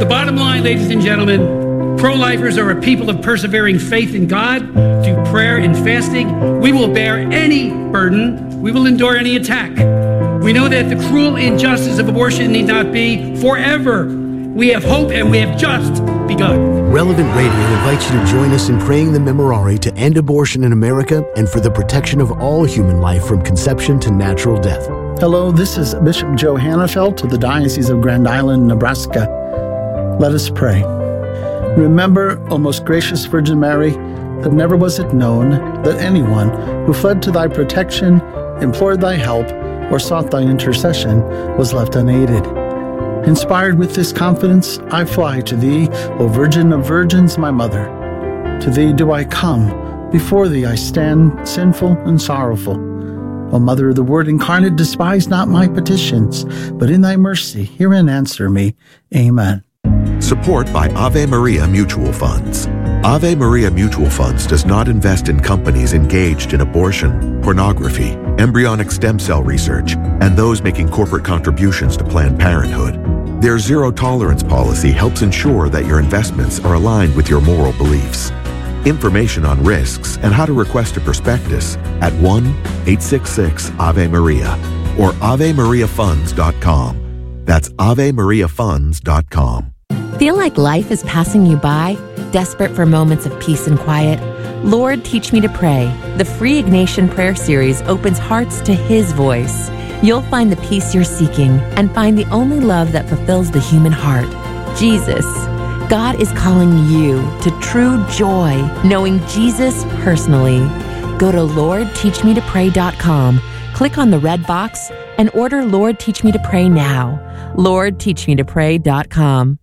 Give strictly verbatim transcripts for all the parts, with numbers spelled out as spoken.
bottom line, ladies and gentlemen, pro-lifers are a people of persevering faith in God through prayer and fasting. We will bear any burden. We will endure any attack. We know that the cruel injustice of abortion need not be forever. We have hope, and we have just begun. Relevant Radio invites you to join us in praying the Memorare to end abortion in America and for the protection of all human life from conception to natural death. Hello, this is Bishop Joe Hannafelt of the Diocese of Grand Island, Nebraska. Let us pray. Remember, O most gracious Virgin Mary, that never was it known that anyone who fled to thy protection, implored thy help, or sought thy intercession was left unaided. Inspired with this confidence, I fly to thee, O Virgin of Virgins, my mother. To thee do I come, before thee I stand, sinful and sorrowful. O Mother of the Word incarnate, despise not my petitions, but in thy mercy hear and answer me. Amen. Support by Ave Maria Mutual Funds. Ave Maria Mutual Funds does not invest in companies engaged in abortion, pornography, embryonic stem cell research, and those making corporate contributions to Planned Parenthood. Their zero-tolerance policy helps ensure that your investments are aligned with your moral beliefs. Information on risks and how to request a prospectus at one eight six six Ave Maria or ave maria funds dot com. That's ave maria funds dot com. Feel like life is passing you by? Desperate for moments of peace and quiet? Lord, Teach Me to Pray. The free Ignatian Prayer Series opens hearts to His voice. You'll find the peace you're seeking and find the only love that fulfills the human heart, Jesus. God is calling you to true joy, knowing Jesus personally. Go to lord teach me to pray dot com, click on the red box, and order Lord Teach Me to Pray now. lord teach me to pray dot com.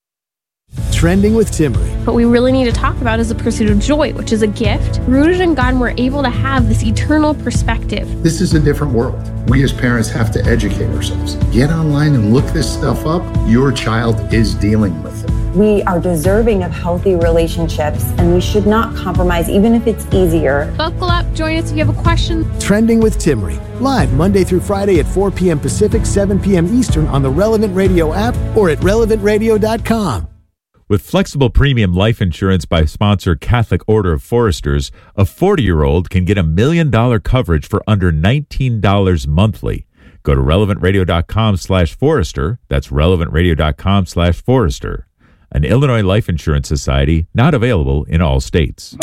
Trending with Timmery. What we really need to talk about is the pursuit of joy, which is a gift. Rooted in God, and we're able to have this eternal perspective. This is a different world. We as parents have to educate ourselves. Get online and look this stuff up. Your child is dealing with it. We are deserving of healthy relationships, and we should not compromise, even if it's easier. Buckle up. Join us if you have a question. Trending with Timmery. Live Monday through Friday at four p.m. Pacific, seven p.m. Eastern on the Relevant Radio app or at relevant radio dot com. With flexible premium life insurance by sponsor Catholic Order of Foresters, a forty-year-old can get a million dollar coverage for under nineteen dollars monthly. Go to relevant radio dot com slash forester. That's relevant radio dot com slash forester. An Illinois Life Insurance Society, not available in all states.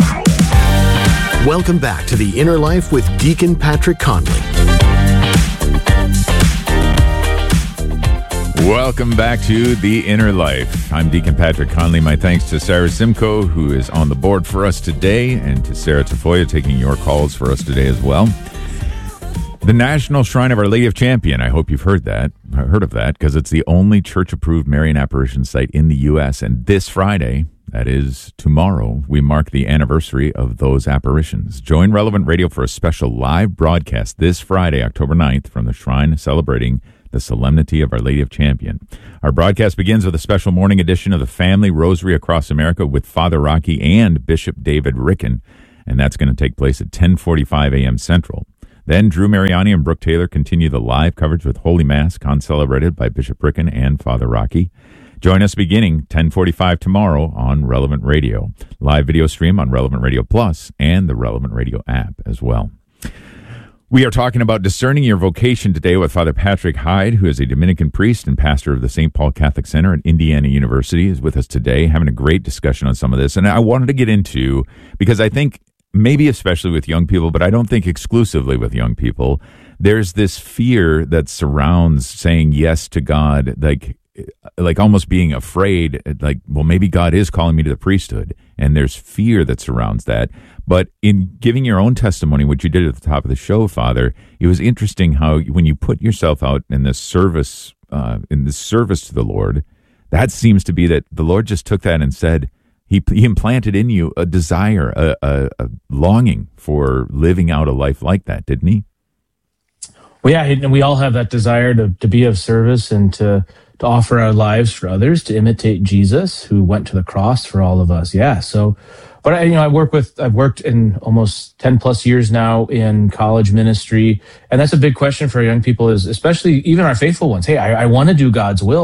Welcome back to The Inner Life with Deacon Patrick Conley. Welcome back to The Inner Life. I'm Deacon Patrick Conley. My thanks to Sarah Simcoe, who is on the board for us today, and to Sarah Tafoya, taking your calls for us today as well. The National Shrine of Our Lady of Champion. I hope you've heard that, heard of that, because it's the only church-approved Marian apparition site in the U S. And this Friday, that is tomorrow, we mark the anniversary of those apparitions. Join Relevant Radio for a special live broadcast this Friday, October ninth, from the shrine celebrating the Solemnity of Our Lady of Champion. Our broadcast begins with a special morning edition of the Family Rosary Across America with Father Rocky and Bishop David Ricken, and that's going to take place at ten forty-five a.m. Central. Then Drew Mariani and Brooke Taylor continue the live coverage with Holy Mass, concelebrated by Bishop Ricken and Father Rocky. Join us beginning ten forty-five tomorrow on Relevant Radio. Live video stream on Relevant Radio Plus and the Relevant Radio app as well. We are talking about discerning your vocation today with Father Patrick Hyde, who is a Dominican priest and pastor of the Saint Paul Catholic Center at Indiana University, is with us today, having a great discussion on some of this. And I wanted to get into, because I think maybe especially with young people, but I don't think exclusively with young people, there's this fear that surrounds saying yes to God, like like almost being afraid, like, well, maybe God is calling me to the priesthood. And there's fear that surrounds that. But in giving your own testimony, what you did at the top of the show, Father, it was interesting how when you put yourself out in this service, uh, in this service to the Lord, that seems to be that the Lord just took that and said, He, he implanted in you a desire, a, a, a longing for living out a life like that, didn't he? Well, yeah, and we all have that desire to, to be of service and to, to offer our lives for others, to imitate Jesus, who went to the cross for all of us. Yeah, so, but I, you know, I work with, I've worked in almost ten plus years now in college ministry, and that's a big question for young people is, especially even our faithful ones. Hey, I, I want to do God's will,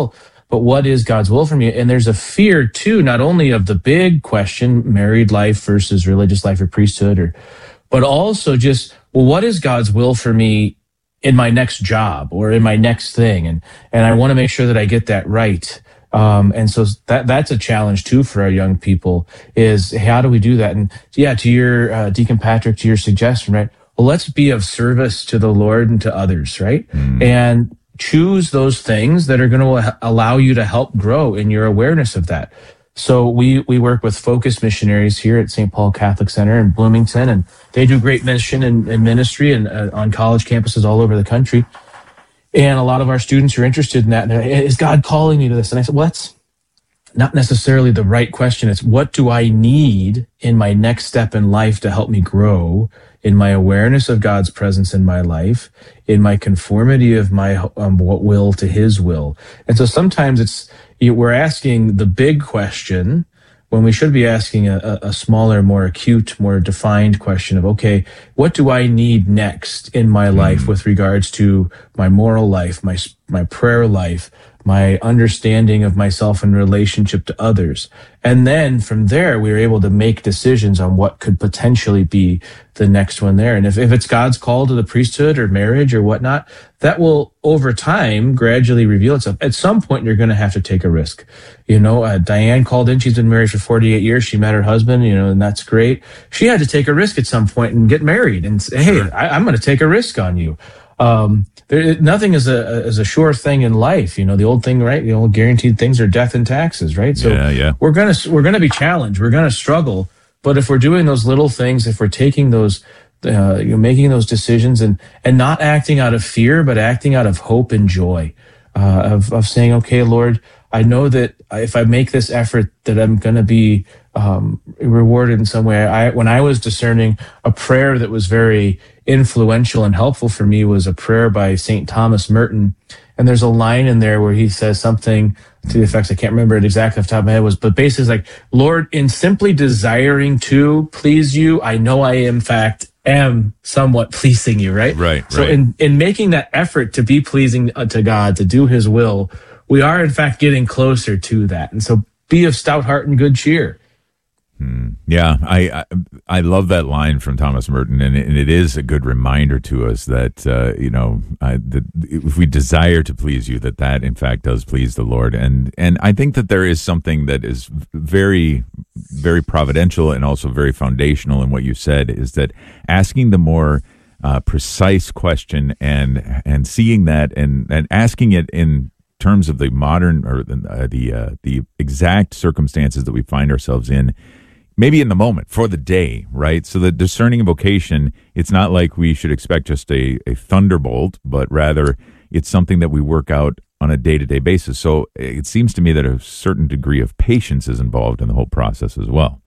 but what is God's will for me? And there's a fear too, not only of the big question, married life versus religious life or priesthood, or, but also just, well, what is God's will for me in my next job or in my next thing? And, and I want to make sure that I get that right. Um, and so that, that's a challenge too for our young people is how do we do that? And yeah, to your, uh, Deacon Patrick, to your suggestion, right? Well, let's be of service to the Lord and to others, right? Mm. And choose those things that are going to allow you to help grow in your awareness of that. So we, we work with Focus Missionaries here at Saint Paul Catholic Center in Bloomington, and they do great mission and, and ministry and uh, on college campuses all over the country. And a lot of our students are interested in that. And they're like, is God calling me to this? And I said, well, that's not necessarily the right question. It's what do I need in my next step in life to help me grow in my awareness of God's presence in my life, in my conformity of my um, will to his will. And so sometimes it's, we're asking the big question when we should be asking a, a smaller, more acute, more defined question of, okay, what do I need next in my life mm-hmm. with regards to my moral life, my, my prayer life, my understanding of myself in relationship to others. And then from there, we were able to make decisions on what could potentially be the next one there. And if, if it's God's call to the priesthood or marriage or whatnot, that will over time gradually reveal itself. At some point, you're going to have to take a risk. You know, uh, Diane called in. She's been married for forty-eight years. She met her husband, you know, and that's great. She had to take a risk at some point and get married and say, hey, I, I'm going to take a risk on you. Um, there, nothing is a, is a sure thing in life. You know, the old thing, right? The old guaranteed things are death and taxes, right? So yeah, yeah. we're going to, we're going to be challenged. We're going to struggle. But if we're doing those little things, if we're taking those, uh, you know, making those decisions and, and not acting out of fear, but acting out of hope and joy, uh, of, of saying, okay, Lord, I know that if I make this effort that I'm going to be, um, rewarded in some way. I, when I was discerning, a prayer that was very influential and helpful for me was a prayer by Saint Thomas Merton. And there's a line in there where he says something to the effects, I can't remember it exactly off the top of my head, was, but basically it's like, Lord, in simply desiring to please you, I know I in fact am somewhat pleasing you, right? Right. So right. in, in making that effort to be pleasing to God, to do his will, we are in fact getting closer to that. And so be of stout heart and good cheer. Hmm. Yeah, I, I I love that line from Thomas Merton, and it, and it is a good reminder to us that uh, you know I, that if we desire to please you, that that in fact does please the Lord, and and I think that there is something that is very very providential and also very foundational in what you said, is that asking the more uh, precise question and and seeing that and and asking it in terms of the modern or the uh, the, uh, the exact circumstances that we find ourselves in. Maybe in the moment, for the day, right? So the discerning vocation, it's not like we should expect just a, a thunderbolt, but rather it's something that we work out on a day-to-day basis. So it seems to me that a certain degree of patience is involved in the whole process as well.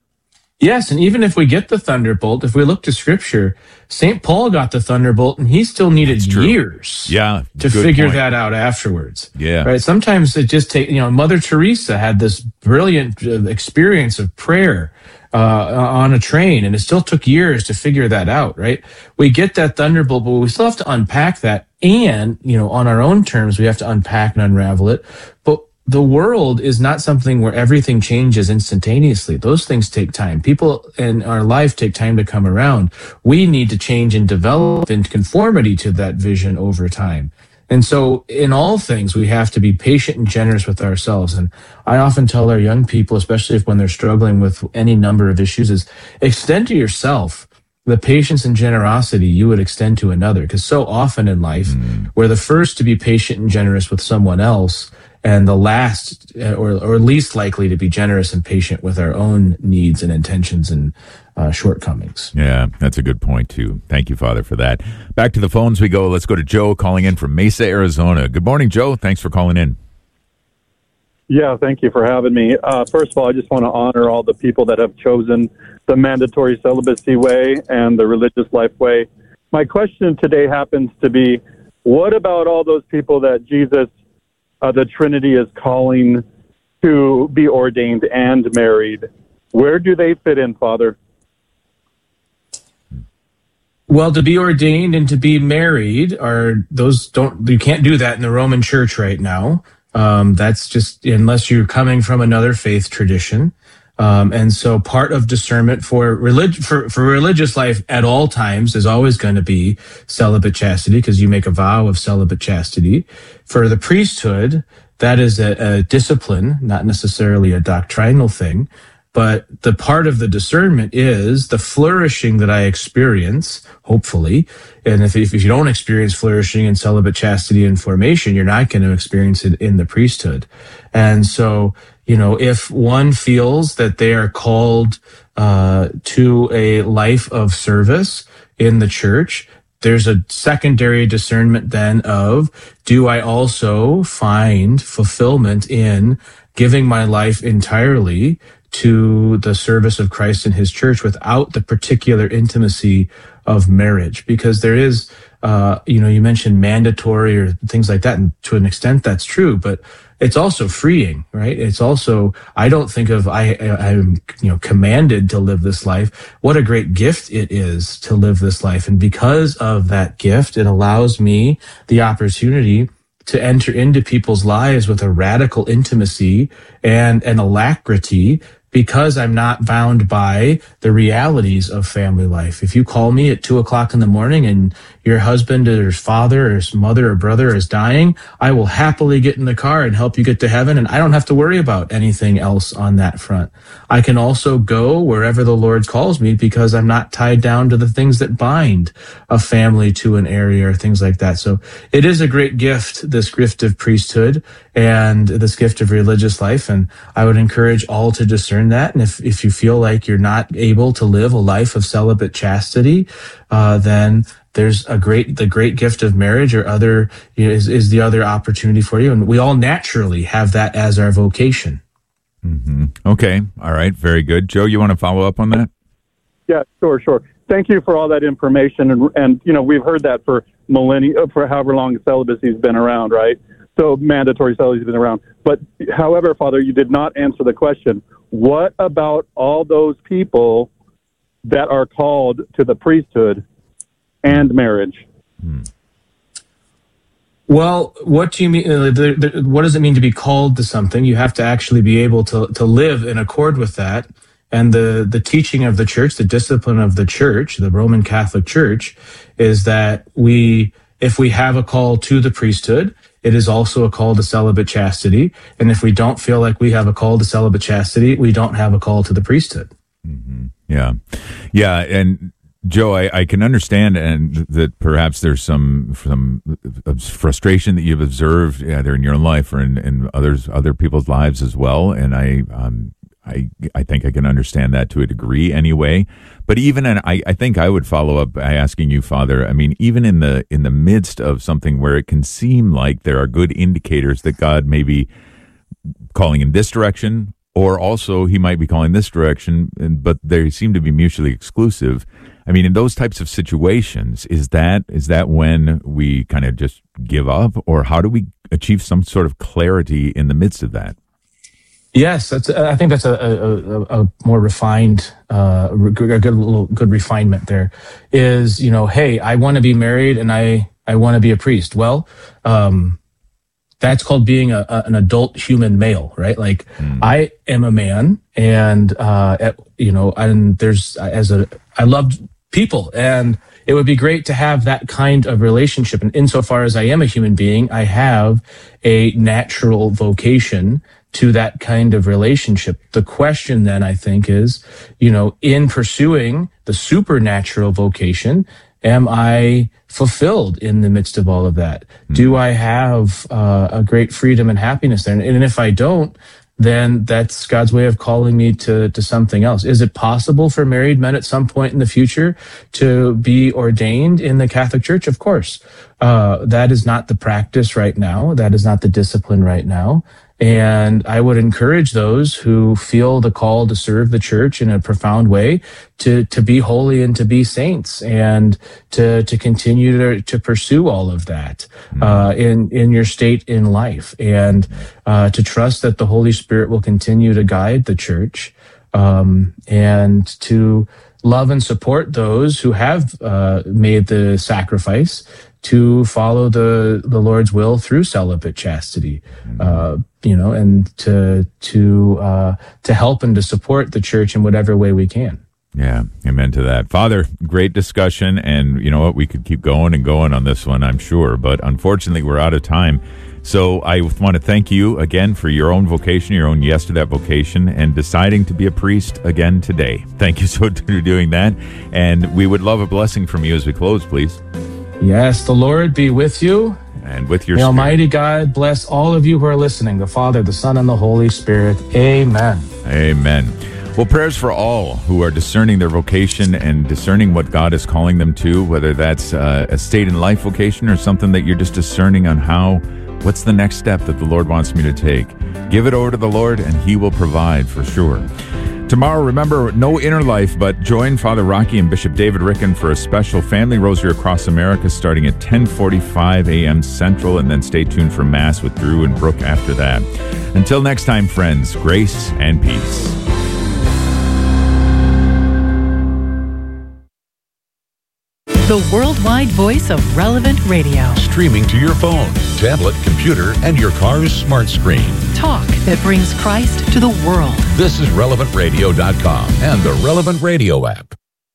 Yes, and even if we get the thunderbolt, if we look to Scripture, Saint Paul got the thunderbolt, and he still needed years yeah, to figure point. that out afterwards. Yeah, right. Sometimes it just takes, you know, Mother Teresa had this brilliant experience of prayer uh, on a train, and it still took years to figure that out, right? We get that thunderbolt, but we still have to unpack that, and, you know, on our own terms, we have to unpack and unravel it. But the world is not something where everything changes instantaneously. Those things take time. People in our life take time to come around. We need to change and develop in conformity to that vision over time. And so in all things, we have to be patient and generous with ourselves. And I often tell our young people, especially if when they're struggling with any number of issues, is extend to yourself the patience and generosity you would extend to another. Because so often in life, mm. we're the first to be patient and generous with someone else, and the last or, or least likely to be generous and patient with our own needs and intentions and uh, shortcomings. Yeah, that's a good point, too. Thank you, Father, for that. Back to the phones we go. Let's go to Joe calling in from Mesa, Arizona. Good morning, Joe. Thanks for calling in. Yeah, thank you for having me. Uh, first of all, I just want to honor all the people that have chosen the mandatory celibacy way and the religious life way. My question today happens to be, what about all those people that Jesus Uh, the Trinity is calling to be ordained and married? Where do they fit in, Father? Well, to be ordained and to be married are those don't you can't do that in the Roman Church right now. Um, that's just unless you're coming from another faith tradition. Um, and so part of discernment for relig- for, for religious life at all times is always going to be celibate chastity, because you make a vow of celibate chastity. For the priesthood, that is a, a discipline, not necessarily a doctrinal thing. But the part of the discernment is the flourishing that I experience, hopefully. And if, if you don't experience flourishing in celibate chastity and formation, you're not going to experience it in the priesthood. And so, you know, if one feels that they are called uh, to a life of service in the church, there's a secondary discernment then of, do I also find fulfillment in giving my life entirely to the service of Christ and his church without the particular intimacy of marriage? Because there is, uh, you know, you mentioned mandatory or things like that, and to an extent that's true, but it's also freeing, right? It's also, I don't think of, I, I, I'm, you know, commanded to live this life. What a great gift it is to live this life. And because of that gift, it allows me the opportunity to enter into people's lives with a radical intimacy and an alacrity, because I'm not bound by the realities of family life. If you call me at two o'clock in the morning and your husband or his father or his mother or brother is dying, I will happily get in the car and help you get to heaven, and I don't have to worry about anything else on that front. I can also go wherever the Lord calls me because I'm not tied down to the things that bind a family to an area or things like that. So it is a great gift, this gift of priesthood and this gift of religious life, and I would encourage all to discern that. And if, if you feel like you're not able to live a life of celibate chastity, uh, then there's a great, the great gift of marriage or other, you know, is, is the other opportunity for you. And we all naturally have that as our vocation. Mm-hmm. Okay. All right. Very good. Joe, you want to follow up on that? Yeah, sure, sure. Thank you for all that information. And, and you know, we've heard that for millennia, for however long celibacy's been around, right? So mandatory celibacy's been around. But however, Father, you did not answer the question. What about all those people that are called to the priesthood and marriage? Hmm. Well, what do you mean? Uh, the, the, what does it mean to be called to something? You have to actually be able to to live in accord with that. And the the teaching of the church, the discipline of the church, the Roman Catholic Church, is that we, if we have a call to the priesthood, it is also a call to celibate chastity. And if we don't feel like we have a call to celibate chastity, we don't have a call to the priesthood. Mm-hmm. Yeah. Yeah. And Joe, I, I can understand and that perhaps there's some some frustration that you've observed either in your own life or in, in others other people's lives as well. And I um I I think I can understand that to a degree anyway. But even and I, I think I would follow up by asking you, Father, I mean, even in the in the midst of something where it can seem like there are good indicators that God may be calling in this direction, or also he might be calling this direction, but they seem to be mutually exclusive. I mean, in those types of situations, is that is that when we kind of just give up, or how do we achieve some sort of clarity in the midst of that? Yes, that's. I think that's a, a, a more refined, uh, a good little good refinement. There is, you know, hey, I want to be married and I I want to be a priest. Well, um, that's called being a, a, an adult human male, right? Like mm. I am a man, and uh, at, you know, and there's as a I loved people, and it would be great to have that kind of relationship. And insofar as I am a human being, I have a natural vocation to that kind of relationship. The question then, I think, is, you know, in pursuing the supernatural vocation, am I fulfilled in the midst of all of that? Mm-hmm. Do I have uh, a great freedom and happiness there? And, and if I don't, then that's God's way of calling me to, to something else. Is it possible for married men at some point in the future to be ordained in the Catholic Church? Of course. Uh, that is not the practice right now. That is not the discipline right now. And I would encourage those who feel the call to serve the church in a profound way to, to be holy and to be saints, and to, to continue to, to pursue all of that, uh, in, in your state in life, and, uh, to trust that the Holy Spirit will continue to guide the church, um, and to love and support those who have uh, made the sacrifice to follow the, the Lord's will through celibate chastity, uh, you know, and to to uh, to help and to support the church in whatever way we can. Yeah, amen to that. Father, great discussion, and you know what, we could keep going and going on this one, I'm sure, but unfortunately we're out of time. So I want to thank you again for your own vocation, your own yes to that vocation, and deciding to be a priest again today. Thank you so much for doing that, and we would love a blessing from you as we close, please. Yes, the Lord be with you. And with your May spirit. Almighty God bless all of you who are listening, the Father, the Son, and the Holy Spirit. Amen. Amen. Well, prayers for all who are discerning their vocation and discerning what God is calling them to, whether that's uh, a state in life vocation or something that you're just discerning on how, what's the next step that the Lord wants me to take. Give it over to the Lord and He will provide for sure. Tomorrow, remember, no inner life, but join Father Rocky and Bishop David Ricken for a special Family Rosary Across America starting at ten forty-five a.m. Central, and then stay tuned for Mass with Drew and Brooke after that. Until next time, friends, grace and peace. The worldwide voice of Relevant Radio. Streaming to your phone, tablet, computer, and your car's smart screen. Talk that brings Christ to the world. This is relevant radio dot com and the Relevant Radio app.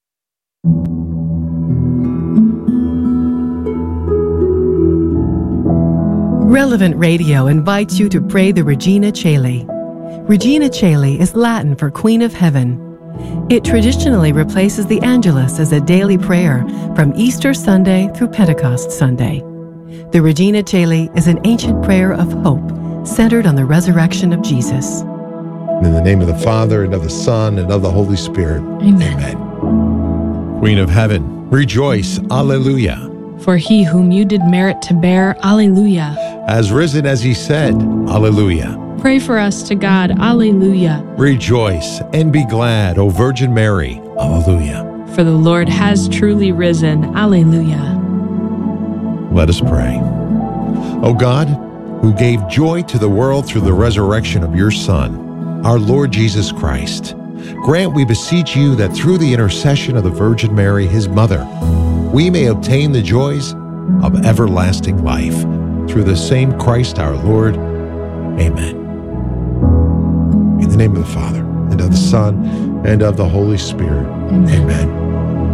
Relevant Radio invites you to pray the Regina Caeli. Regina Caeli is Latin for Queen of Heaven. It traditionally replaces the Angelus as a daily prayer from Easter Sunday through Pentecost Sunday. The Regina Caeli is an ancient prayer of hope centered on the resurrection of Jesus. In the name of the Father, and of the Son, and of the Holy Spirit. Amen. Amen. Queen of Heaven, rejoice, Alleluia. For he whom you did merit to bear, Alleluia. As risen as he said, Alleluia. Pray for us to God, Alleluia. Rejoice and be glad, O Virgin Mary, Alleluia. For the Lord has truly risen, Alleluia. Let us pray. O God, who gave joy to the world through the resurrection of your Son, our Lord Jesus Christ, grant, we beseech you, that through the intercession of the Virgin Mary, his mother, we may obtain the joys of everlasting life. Through the same Christ our Lord. Amen. In the name of the Father, and of the Son, and of the Holy Spirit. Amen. Amen.